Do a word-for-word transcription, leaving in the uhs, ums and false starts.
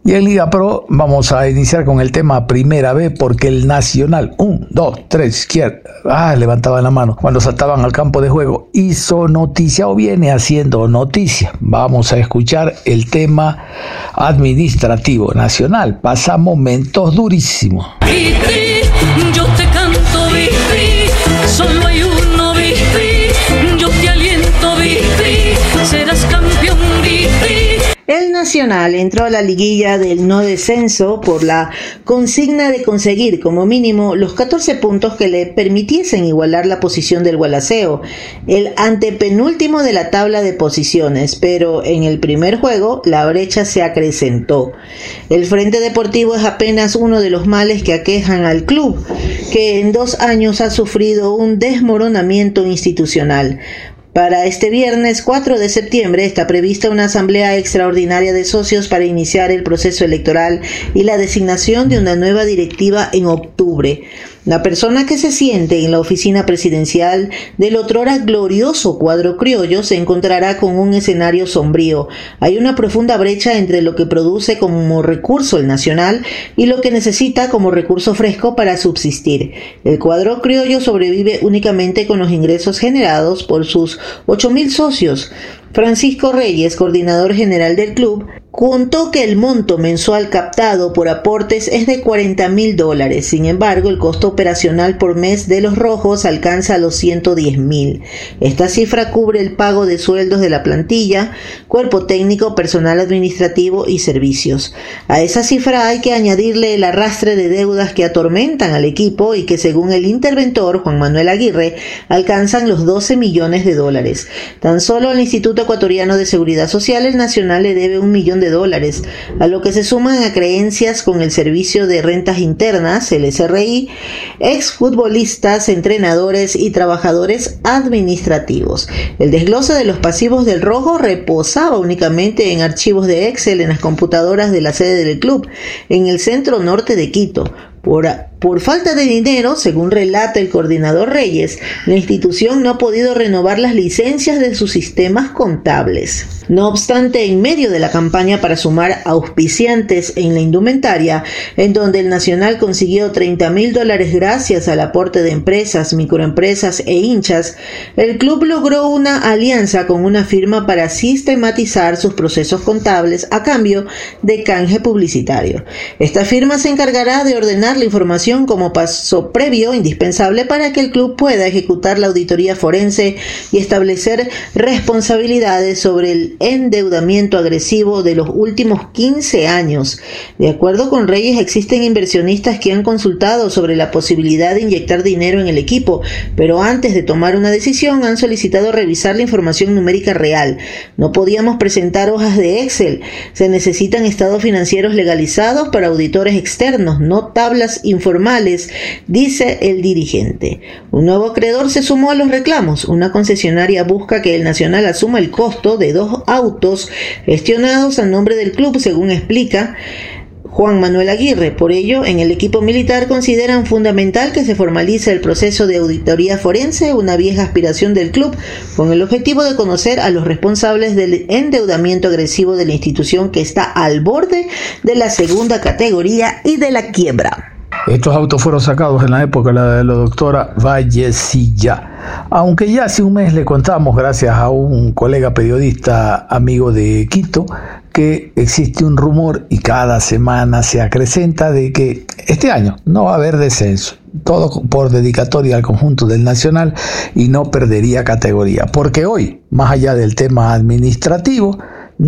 Y en Liga Pro vamos a iniciar con el tema Primera B, porque el Nacional, un, dos, tres, izquierda, ah, levantaban la mano cuando saltaban al campo de juego, hizo noticia o viene haciendo noticia. Vamos a escuchar el tema administrativo. Nacional pasa momentos durísimos. Vitri, yo te canto Vitri, solo hay uno Vitri, yo te aliento Vitri, serás campeón Vitri. El Nacional entró a la liguilla del no descenso por la consigna de conseguir como mínimo los catorce puntos que le permitiesen igualar la posición del Gualaceo, el antepenúltimo de la tabla de posiciones, pero en el primer juego la brecha se acrecentó. El Frente Deportivo es apenas uno de los males que aquejan al club, que en dos años ha sufrido un desmoronamiento institucional. Para este viernes cuatro de septiembre está prevista una asamblea extraordinaria de socios para iniciar el proceso electoral y la designación de una nueva directiva en octubre. La persona que se siente en la oficina presidencial del otrora glorioso cuadro criollo se encontrará con un escenario sombrío. Hay una profunda brecha entre lo que produce como recurso el Nacional y lo que necesita como recurso fresco para subsistir. El cuadro criollo sobrevive únicamente con los ingresos generados por sus ocho mil socios. Francisco Reyes, coordinador general del club, contó que el monto mensual captado por aportes es de cuarenta mil dólares. Sin embargo, el costo operacional por mes de los rojos alcanza a los ciento diez mil. Esta cifra cubre el pago de sueldos de la plantilla, cuerpo técnico, personal administrativo y servicios. A esa cifra hay que añadirle el arrastre de deudas que atormentan al equipo y que, según el interventor Juan Manuel Aguirre, alcanzan los doce millones de dólares. Tan solo al Instituto Ecuatoriano de Seguridad Social, el Nacional le debe un millón de dólares, a lo que se suman a creencias con el Servicio de Rentas Internas, el S R I, exfutbolistas, entrenadores y trabajadores administrativos. El desglose de los pasivos del rojo reposaba únicamente en archivos de Excel en las computadoras de la sede del club, en el centro norte de Quito. Por, por falta de dinero, según relata el coordinador Reyes, la institución no ha podido renovar las licencias de sus sistemas contables. No obstante, en medio de la campaña para sumar auspiciantes en la indumentaria, en donde el Nacional consiguió treinta mil dólares gracias al aporte de empresas, microempresas e hinchas, el club logró una alianza con una firma para sistematizar sus procesos contables a cambio de canje publicitario. Esta firma se encargará de ordenar la información como paso previo indispensable para que el club pueda ejecutar la auditoría forense y establecer responsabilidades sobre el endeudamiento agresivo de los últimos quince años. De acuerdo con Reyes, existen inversionistas que han consultado sobre la posibilidad de inyectar dinero en el equipo, pero antes de tomar una decisión han solicitado revisar la información numérica real. No podíamos presentar hojas de Excel. Se necesitan estados financieros legalizados para auditores externos, no tablas informales, dice el dirigente. Un nuevo acreedor se sumó a los reclamos. Una concesionaria busca que el Nacional asuma el costo de dos autos gestionados a nombre del club, según explica Juan Manuel Aguirre. Por ello, en el equipo militar consideran fundamental que se formalice el proceso de auditoría forense, una vieja aspiración del club, con el objetivo de conocer a los responsables del endeudamiento agresivo de la institución, que está al borde de la segunda categoría y de la quiebra. Estos autos fueron sacados en la época de la, de la doctora Vallecilla. Aunque ya hace un mes le contamos, gracias a un colega periodista amigo de Quito, que existe un rumor y cada semana se acrecenta de que este año no va a haber descenso. Todo por dedicatoria al conjunto del Nacional y no perdería categoría. Porque hoy, más allá del tema administrativo,